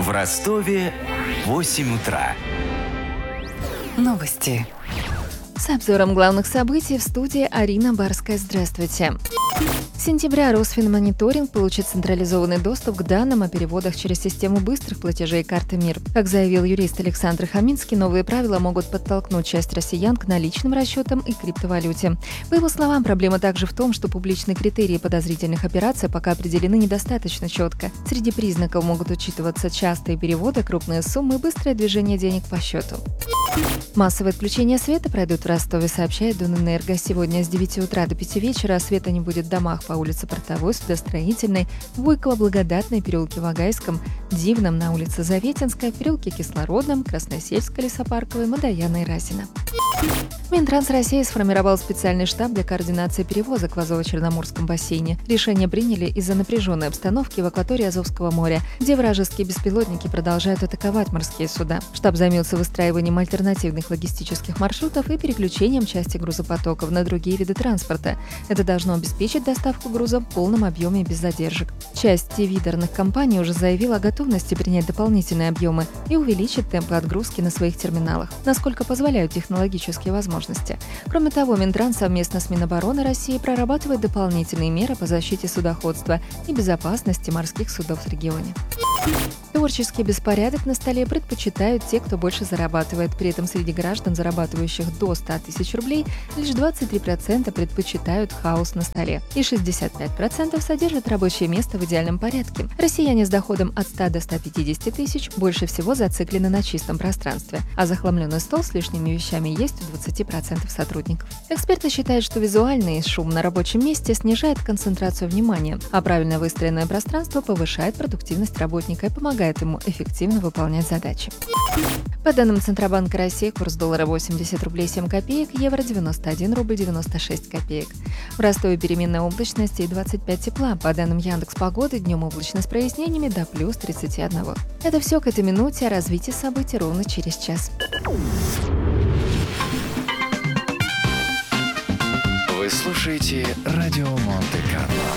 В Ростове 8 утра. Новости. С обзором главных событий в студии Арина Барская. Здравствуйте. С сентября Росфинмониторинг получит централизованный доступ к данным о переводах через систему быстрых платежей карты МИР. Как заявил юрист Александр Хаминский, новые правила могут подтолкнуть часть россиян к наличным расчетам и криптовалюте. По его словам, проблема также в том, что публичные критерии подозрительных операций пока определены недостаточно четко. Среди признаков могут учитываться частые переводы, крупные суммы и быстрое движение денег по счету. Массовые отключения света пройдут в Ростове, сообщает Донэнерго. Сегодня с 9 утра до 5 вечера света не будет в домах по улице Портовой, Судостроительной, Вуйково, Благодатной, переулке Вагайском, Дивном, на улице Заветинская, переулке Кислородном, Красносельской, Лесопарковой, Мадояна и Разина. Минтранс России сформировал специальный штаб для координации перевозок в Азово-Черноморском бассейне. Решение приняли из-за напряженной обстановки в акватории Азовского моря, где вражеские беспилотники продолжают атаковать морские суда. Штаб займется выстраиванием альтернативных логистических маршрутов и переключением части грузопотоков на другие виды транспорта. Это должно обеспечить доставку груза в полном объеме и без задержек. Часть тивидерных компаний уже заявила о готовности принять дополнительные объемы и увеличить темпы отгрузки на своих терминалах, насколько позволяют технологические возможности. Кроме того, Минтранс совместно с Минобороны России прорабатывает дополнительные меры по защите судоходства и безопасности морских судов в регионе. Творческий беспорядок на столе предпочитают те, кто больше зарабатывает. При этом среди граждан, зарабатывающих до 100 тысяч рублей, лишь 23% предпочитают хаос на столе, и 65% содержат рабочее место в идеальном порядке. Россияне с доходом от 100 до 150 тысяч больше всего зациклены на чистом пространстве, а захламленный стол с лишними вещами есть у 20% сотрудников. Эксперты считают, что визуальный шум на рабочем месте снижает концентрацию внимания, а правильно выстроенное пространство повышает продуктивность работника и помогает ему эффективно выполнять задачи. По данным Центробанка России, курс доллара 80 рублей 7 копеек, евро 91 рубль 96 копеек. В Ростове переменная облачность и 25 тепла. По данным Яндекс.Погоды, днем облачно с прояснениями до плюс 31. Это все к этой минуте, о развитии событий ровно через час. Вы слушаете радио Монте-Карло.